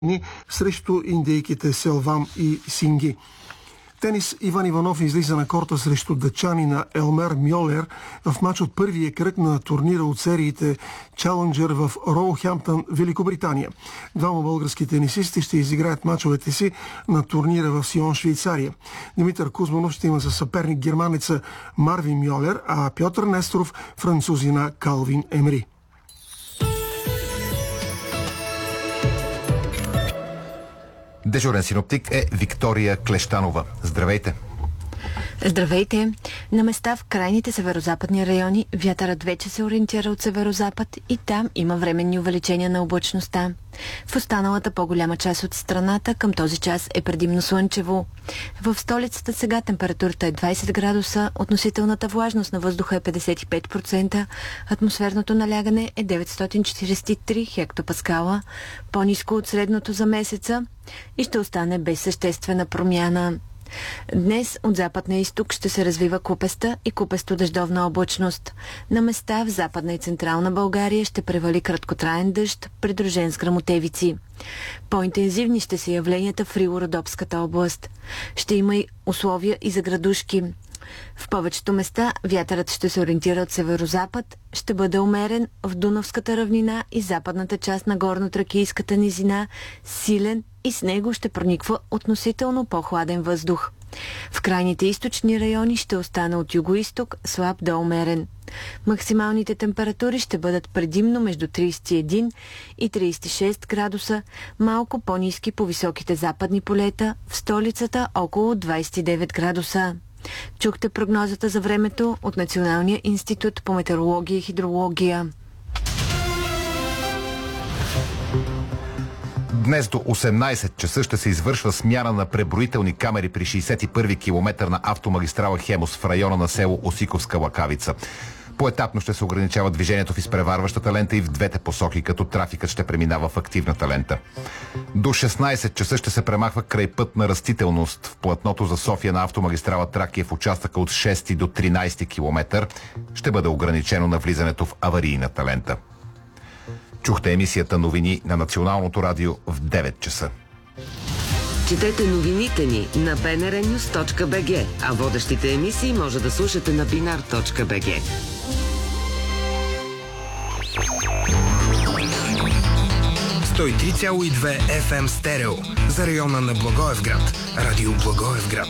срещу индейките Селвам и Синги. Тенис. Иван Иванов излиза на корта срещу дъчанина Елмер Мьолер в мач от първия кръг на турнира от сериите Челенджер в Роухемптън, Великобритания. Двама български тенисисти ще изиграят мачовете си на турнира в Сион, Швейцария. Димитър Кузманов ще има за съперник германеца Марвин Мьолер, а Пьотър Несторов французина Калвин Емри. Дежурен синоптик е Виктория Клещанова. Здравейте! Здравейте! На места в крайните северозападни райони вятърът вече се ориентира от северозапад и там има временни увеличения на облачността. В останалата по-голяма част от страната към този час е предимно слънчево. В столицата сега температурата е 20 градуса, относителната влажност на въздуха е 55%, атмосферното налягане е 943 хектопаскала, по-ниско от средното за месеца и ще остане без съществена промяна. Днес от запад на изток ще се развива купеста и купесто-дъждовна облачност. На места в Западна и Централна България ще превали краткотраен дъжд, придружен с гръмотевици. По-интензивни ще са явленията в Рило-Родопската област. Ще има и условия и за градушки. В повечето места вятърът ще се ориентира от северозапад, ще бъде умерен в Дунавската равнина и западната част на горно-тракийската низина, силен и с него ще прониква относително по-хладен въздух. В крайните източни райони ще остане от югоизток слаб до умерен. Максималните температури ще бъдат предимно между 31 и 36 градуса, малко по-ниски по високите западни полета, в столицата около 29 градуса. Чухте прогнозата за времето от Националния институт по метеорология и хидрология. Днес до 18 часа ще се извършва смяна на преброителни камери при 61-ви километър на автомагистрала Хемус в района на село Осиковска Лакавица. Поетапно ще се ограничава движението в изпреварващата лента и в двете посоки, като трафикът ще преминава в активната лента. До 16 часа ще се премахва крайпътна растителност в платното за София на автомагистрала Тракия в участъка от 6 до 13 километър. Ще бъде ограничено на влизането в аварийната лента. Чухте емисията новини на Националното радио в 9 часа. Четете новините ни на bnrnews.bg, а водещите емисии може да слушате на binar.bg. FM стерео за района на Благоевград. Радио Благоевград.